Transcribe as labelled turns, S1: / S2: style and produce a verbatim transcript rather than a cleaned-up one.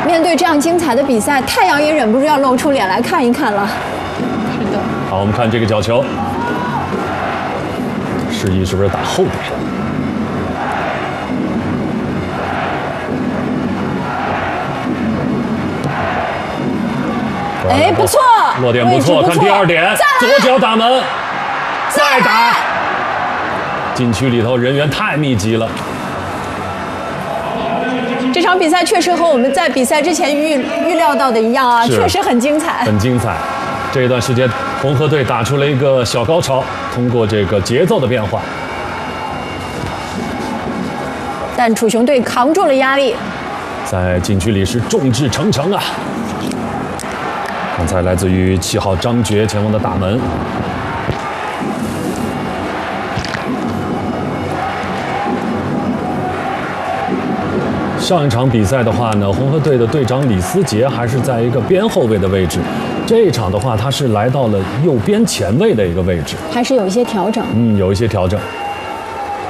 S1: 面对这样精彩的比赛，太阳也忍不住要露出脸来看一看了。
S2: 是的。
S3: 好，我们看这个角球，示意是不是打后点？
S1: 哎，不错，
S3: 落点不错。看第二点，左脚打门，再打。禁区里头人员太密集了。
S1: 这场比赛确实和我们在比赛之前预预料到的一样啊，确实很精彩，
S3: 很精彩。这一段时间，红河队打出了一个小高潮，通过这个节奏的变化。
S1: 但楚雄队扛住了压力，
S3: 在禁区里是众志成城啊。刚才来自于七号张觉前锋的打门。上一场比赛的话呢，红河队的队长李思杰还是在一个边后卫的位置，这一场的话他是来到了右边前卫的一个位置，
S1: 还是有一些调整。
S3: 嗯，有一些调整。